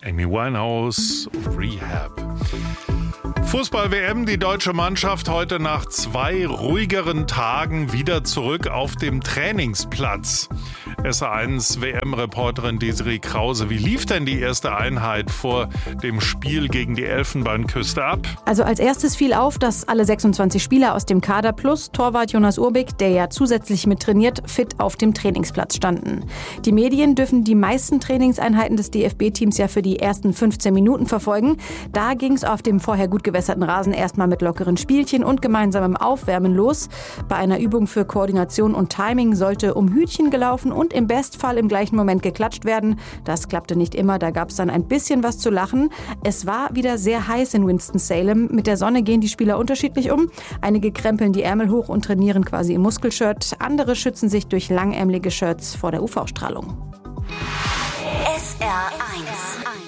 Amy Winehouse, Rehab. Fußball-WM, die deutsche Mannschaft heute nach 2 ruhigeren Tagen wieder zurück auf dem Trainingsplatz. SA1-WM-Reporterin Desiree Krause, wie lief denn die erste Einheit vor dem Spiel gegen die Elfenbeinküste ab? Also als erstes fiel auf, dass alle 26 Spieler aus dem Kader plus Torwart Jonas Urbik, der ja zusätzlich mit trainiert, fit auf dem Trainingsplatz standen. Die Medien dürfen die meisten Trainingseinheiten des DFB-Teams ja für die ersten 15 Minuten verfolgen. Da ging es auf dem vorher gut gewässerten Rasen erstmal mit lockeren Spielchen und gemeinsamem Aufwärmen los. Bei einer Übung für Koordination und Timing sollte um Hütchen gelaufen und im Bestfall im gleichen Moment geklatscht werden. Das klappte nicht immer, da gab es dann ein bisschen was zu lachen. Es war wieder sehr heiß in Winston-Salem. Mit der Sonne gehen die Spieler unterschiedlich um. Einige krempeln die Ärmel hoch und trainieren quasi im Muskelshirt. Andere schützen sich durch langärmelige Shirts vor der UV-Strahlung. SR1